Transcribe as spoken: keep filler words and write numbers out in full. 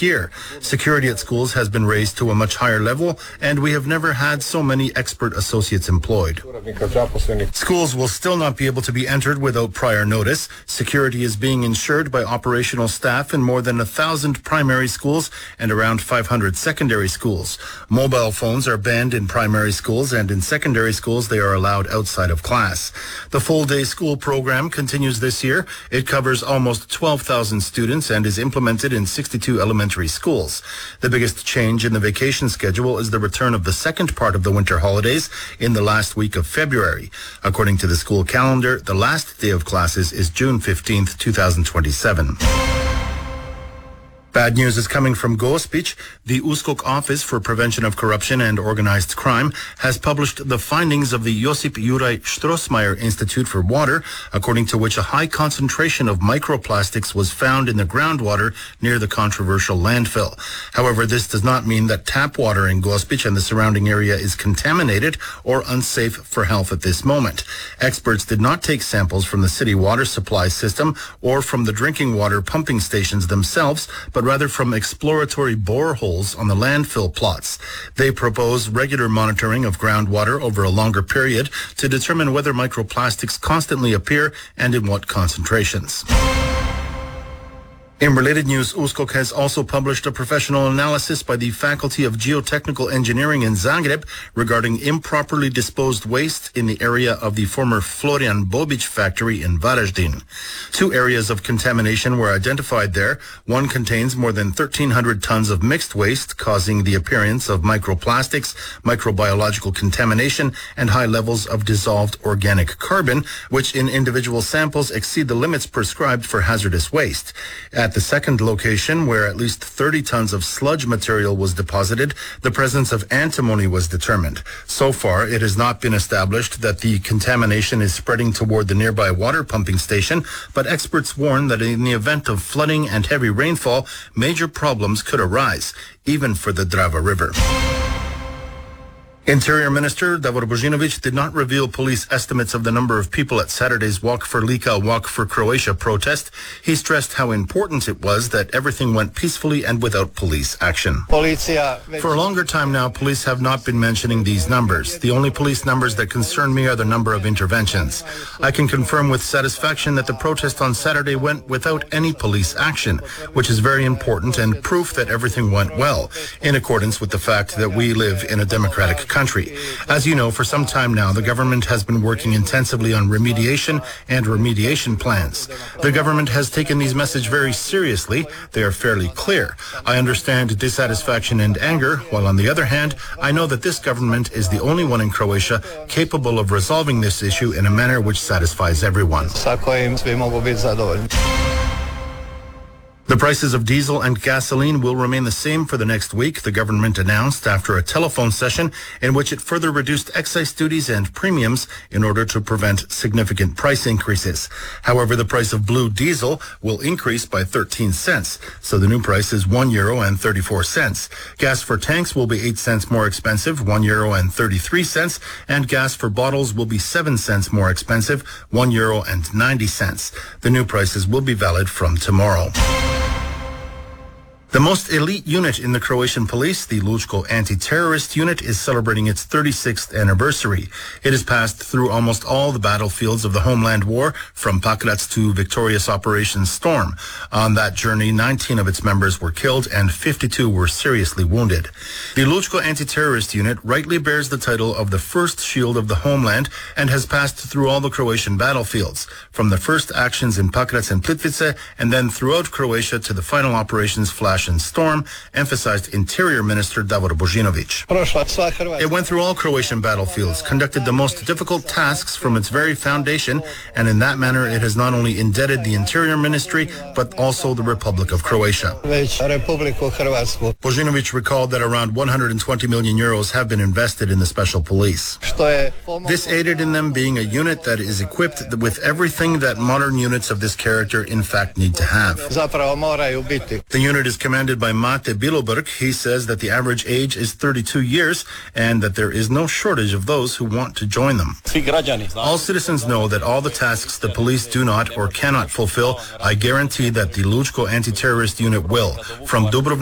year. Security at schools has been raised to a much higher level, and we have never had so many expert associates employed. Schools will still not be able to be entered without prior notice. Security is being ensured by operational staff in more than a thousand primary schools and around five hundred secondary schools. Mobile phones are banned in primary schools, and in secondary schools they are allowed outside of class. The full-day school program continues this year. It covers almost twelve thousand students and is implemented in sixty-two elementary schools. The biggest change in the vacation schedule is the return of the second part of the winter holidays in the last week of February. According to the school calendar, the last day of classes is June fifteenth, twenty twenty-seven. Bad news is coming from Gospic. The Uskok Office for Prevention of Corruption and Organized Crime has published the findings of the Josip Juraj Strossmayer Institute for Water, according to which a high concentration of microplastics was found in the groundwater near the controversial landfill. However, this does not mean that tap water in Gospic and the surrounding area is contaminated or unsafe for health at this moment. Experts did not take samples from the city water supply system or from the drinking water pumping stations themselves, but rather from exploratory boreholes on the landfill plots. They propose regular monitoring of groundwater over a longer period to determine whether microplastics constantly appear and in what concentrations. In related news, Uskok has also published a professional analysis by the Faculty of Geotechnical Engineering in Zagreb regarding improperly disposed waste in the area of the former Florian Bobic factory in Varaždin. Two areas of contamination were identified there. One contains more than thirteen hundred tons of mixed waste, causing the appearance of microplastics, microbiological contamination, and high levels of dissolved organic carbon, which in individual samples exceed the limits prescribed for hazardous waste. At the second location, where at least thirty tons of sludge material was deposited, the presence of antimony was determined. So far, it has not been established that the contamination is spreading toward the nearby water pumping station, but experts warn that in the event of flooding and heavy rainfall, major problems could arise, even for the Drava River. Interior Minister Davor Božinović did not reveal police estimates of the number of people at Saturday's Walk for Lika, Walk for Croatia protest. He stressed how important it was that everything went peacefully and without police action. For a longer time now, police have not been mentioning these numbers. The only police numbers that concern me are the number of interventions. I can confirm with satisfaction that the protest on Saturday went without any police action, which is very important and proof that everything went well, in accordance with the fact that we live in a democratic country. country. As you know, for some time now, the government has been working intensively on remediation and remediation plans. The government has taken these messages very seriously. They are fairly clear. I understand dissatisfaction and anger, while on the other hand, I know that this government is the only one in Croatia capable of resolving this issue in a manner which satisfies everyone. The prices of diesel and gasoline will remain the same for the next week, the government announced after a telephone session in which it further reduced excise duties and premiums in order to prevent significant price increases. However, the price of blue diesel will increase by thirteen cents, so the new price is one euro and thirty-four cents. Gas for tanks will be eight cents more expensive, one euro and thirty-three cents, and gas for bottles will be seven cents more expensive, one euro and ninety cents. The new prices will be valid from tomorrow. The most elite unit in the Croatian police, the Lučko Anti-Terrorist Unit, is celebrating its thirty-sixth anniversary. It has passed through almost all the battlefields of the homeland war, from Pakrac to victorious Operation Storm. On that journey, nineteen of its members were killed and fifty-two were seriously wounded. The Lučko Anti-Terrorist Unit rightly bears the title of the first shield of the homeland and has passed through all the Croatian battlefields, from the first actions in Pakrac and Plitvice, and then throughout Croatia to the final operations Flash and Storm, emphasized Interior Minister Davor Božinović. It went through all Croatian battlefields, conducted the most difficult tasks from its very foundation, and in that manner it has not only indebted the Interior Ministry, but also the Republic of Croatia. Božinović recalled that around one hundred twenty million euros have been invested in the special police. This aided in them being a unit that is equipped with everything that modern units of this character in fact need to have. The unit is commanded by Mate Biloberg. He says that the average age is thirty-two years and that there is no shortage of those who want to join them. All citizens know that all the tasks the police do not or cannot fulfill, I guarantee that the Lučko Anti-Terrorist Unit will. From Dubrovnik